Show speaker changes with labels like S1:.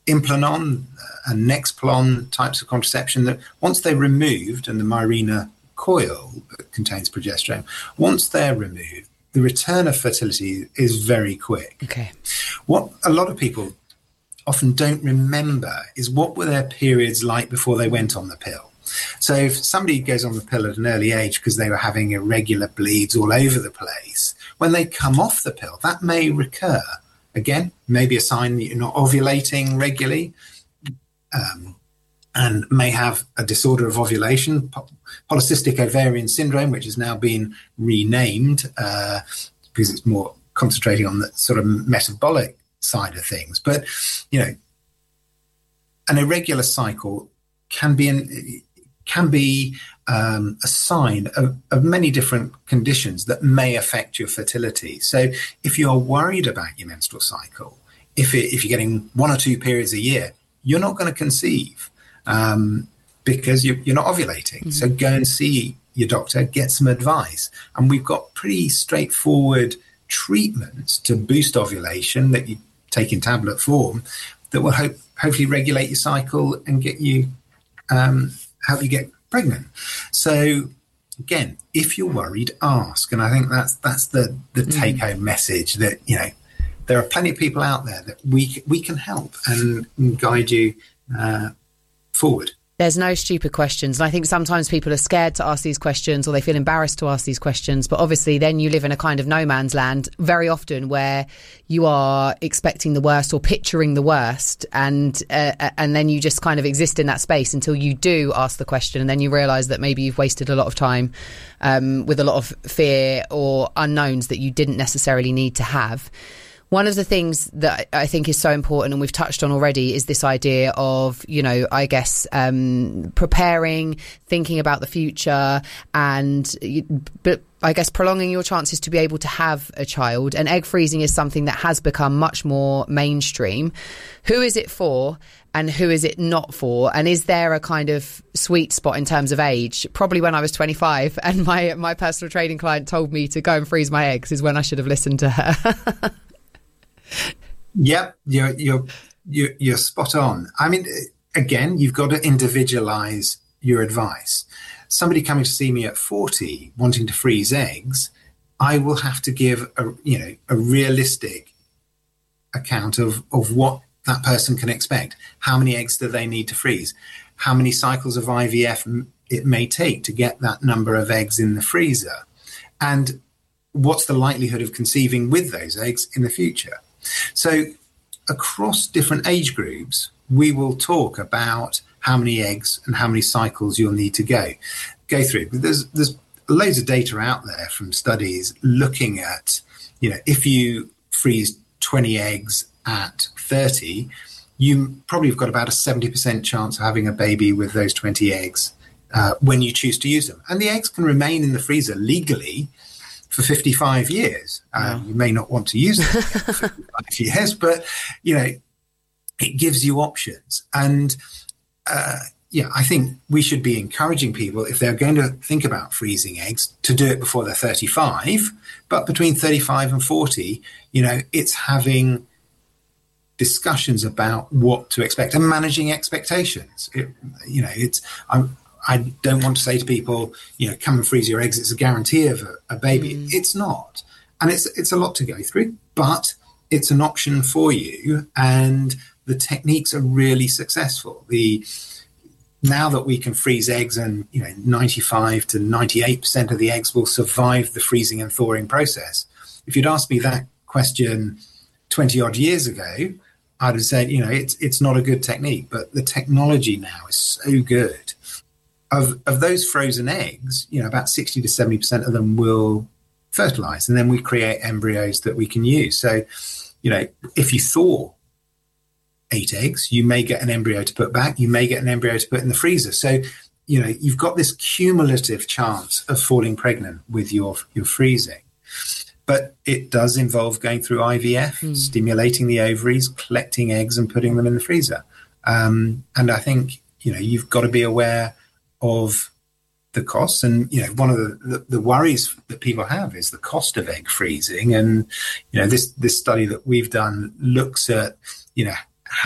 S1: Implanon and Nexplanon types of contraception, that once they're removed, and the Mirena coil that contains progesterone, once they're removed, the return of fertility is very quick.
S2: Okay.
S1: What a lot of people often don't remember is what were their periods like before they went on the pill. So if somebody goes on the pill at an early age because they were having irregular bleeds all over the place, when they come off the pill, that may recur. Again, maybe a sign that you're not ovulating regularly, and may have a disorder of ovulation, polycystic ovarian syndrome, which has now been renamed because it's more concentrating on the sort of metabolic side of things. But, an irregular cycle can be a sign of many different conditions that may affect your fertility. So if you're worried about your menstrual cycle, if you're getting 1 or 2 periods a year, you're not going to conceive because you're not ovulating. Mm-hmm. So go and see your doctor, get some advice. And we've got pretty straightforward treatments to boost ovulation that you take in tablet form that will hopefully regulate your cycle and get you help you get pregnant. So again, if you're worried, ask. And I think that's the take-home message, that there are plenty of people out there that we can help and guide you forward.
S2: There's no stupid questions. And I think sometimes people are scared to ask these questions, or they feel embarrassed to ask these questions. But obviously then you live in a kind of no man's land very often, where you are expecting the worst or picturing the worst. And then you just kind of exist in that space until you do ask the question. And then you realise that maybe you've wasted a lot of time with a lot of fear or unknowns that you didn't necessarily need to have. One of the things that I think is so important, and we've touched on already, is this idea of, preparing, thinking about the future, but I guess prolonging your chances to be able to have a child. And egg freezing is something that has become much more mainstream. Who is it for, and who is it not for? And is there a kind of sweet spot in terms of age? Probably when I was 25 and my personal training client told me to go and freeze my eggs is when I should have listened to her.
S1: Yep, you're spot on. I mean, again, you've got to individualize your advice. Somebody coming to see me at 40 wanting to freeze eggs, I will have to give a realistic account of what that person can expect. How many eggs do they need to freeze? How many cycles of IVF it may take to get that number of eggs in the freezer? And what's the likelihood of conceiving with those eggs in the future? So across different age groups, we will talk about how many eggs and how many cycles you'll need to go through. There's loads of data out there from studies looking at, if you freeze 20 eggs at 30, you probably have got about a 70% chance of having a baby with those 20 eggs when you choose to use them. And the eggs can remain in the freezer legally for 55 years. You may not want to use them for 55 years, but, it gives you options. And, I think we should be encouraging people, if they're going to think about freezing eggs, to do it before they're 35. But between 35 and 40, it's having discussions about what to expect and managing expectations. I don't want to say to people, come and freeze your eggs, it's a guarantee of a baby. It's not. And it's a lot to go through, but it's an option for you. And the techniques are really successful. Now that we can freeze eggs, and 95 to 98% of the eggs will survive the freezing and thawing process. If you'd asked me that question 20 odd years ago, I'd have said, it's not a good technique, but the technology now is so good. Of those frozen eggs, about 60 to 70% of them will fertilize, and then we create embryos that we can use. So, if you thaw 8 eggs, you may get an embryo to put back, you may get an embryo to put in the freezer. So, you've got this cumulative chance of falling pregnant with your freezing. But it does involve going through IVF, stimulating the ovaries, collecting eggs and putting them in the freezer. And I think, you've got to be aware of the costs. And, one of the worries that people have is the cost of egg freezing. And, this study that we've done looks at,